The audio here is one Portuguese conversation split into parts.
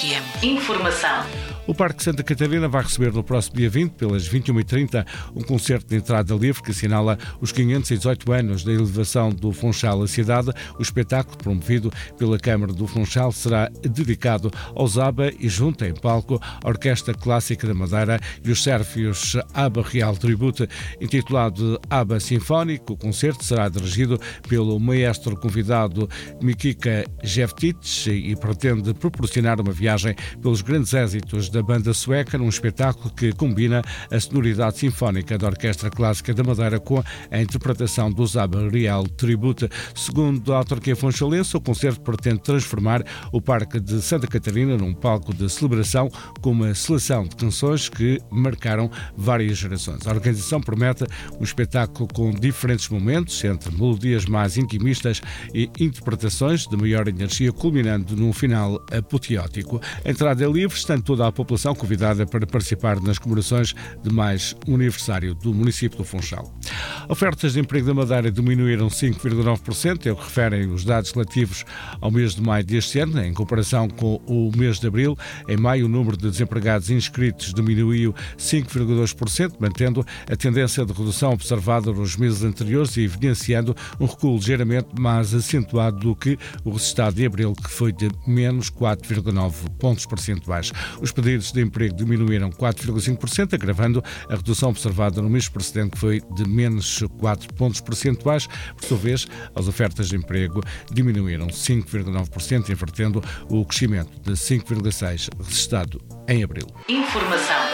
FM. Informação. O Parque Santa Catarina vai receber no próximo dia 20, pelas 21h30, um concerto de entrada livre que assinala os 518 anos da elevação do Funchal à cidade. O espetáculo, promovido pela Câmara do Funchal, será dedicado aos ABBA e junta em palco a Orquestra Clássica da Madeira e os sérvios ABBA Real Tribute. Intitulado ABBA Sinfónico, o concerto será dirigido pelo maestro convidado Mikika Jeftic e pretende proporcionar uma viagem pelos grandes êxitos da banda sueca num espetáculo que combina a sonoridade sinfónica da Orquestra Clássica da Madeira com a interpretação dos ABBA Real Tribute. Segundo a autarquia funchalense, o concerto pretende transformar o Parque de Santa Catarina num palco de celebração com uma seleção de canções que marcaram várias gerações. A organização promete um espetáculo com diferentes momentos, entre melodias mais intimistas e interpretações de maior energia, culminando num final apoteótico. A entrada é livre, estando toda a população convidada para participar nas comemorações de mais um aniversário do município do Funchal. Ofertas de emprego da Madeira diminuíram 5,9%, é o que referem os dados relativos ao mês de maio deste ano, em comparação com o mês de abril. Em maio, o número de desempregados inscritos diminuiu 5,2%, mantendo a tendência de redução observada nos meses anteriores e evidenciando um recuo ligeiramente mais acentuado do que o registado de abril, que foi de menos 4,9 pontos percentuais. Os pedidos de emprego diminuíram 4,5%, agravando a redução observada no mês precedente, que foi de menos 4 pontos percentuais. Por sua vez, as ofertas de emprego diminuíram 5,9%, invertendo o crescimento de 5,6% registrado em abril. Informação.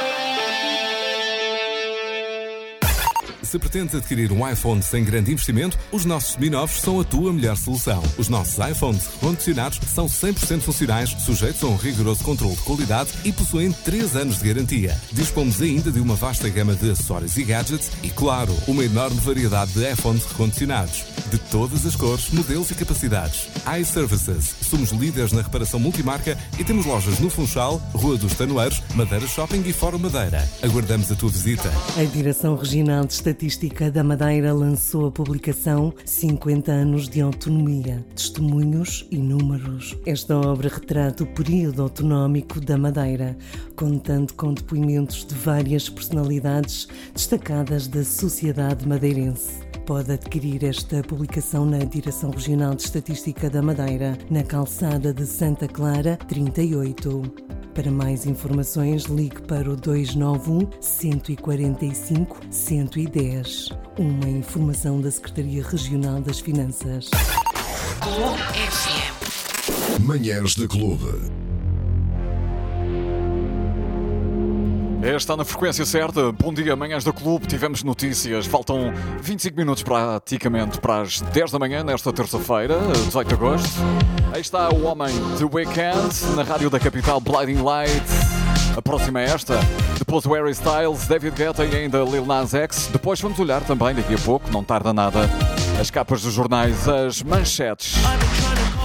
Se pretendes adquirir um iPhone sem grande investimento, os nossos semi-novos são a tua melhor solução. Os nossos iPhones recondicionados são 100% funcionais, sujeitos a um rigoroso controle de qualidade e possuem 3 anos de garantia. Dispomos ainda de uma vasta gama de acessórios e gadgets e, claro, uma enorme variedade de iPhones recondicionados, de todas as cores, modelos e capacidades. iServices. Somos líderes na reparação multimarca e temos lojas no Funchal, Rua dos Tanoeiros, Madeira Shopping e Fórum Madeira. Aguardamos a tua visita. A Direção Regional de Estatística da Madeira lançou a publicação 50 anos de autonomia, testemunhos e números. Esta obra retrata o período autonómico da Madeira, contando com depoimentos de várias personalidades destacadas da sociedade madeirense. Pode adquirir esta publicação na Direção Regional de Estatística da Madeira, na calçada de Santa Clara, 38. Para mais informações, ligue para o 291 145 110. Uma informação da Secretaria Regional das Finanças. Clube FM. Manhãs da Clube. Está na frequência certa. Bom dia, Manhãs da Clube. Tivemos notícias. Faltam 25 minutos praticamente para as 10 da manhã, nesta terça-feira, 18 de agosto. Aí está o homem The Weeknd, na rádio da capital, Blinding Light. A próxima é esta. Depois o Harry Styles, David Guetta e ainda Lil Nas X. Depois vamos olhar também, daqui a pouco, não tarda nada, as capas dos jornais, as manchetes.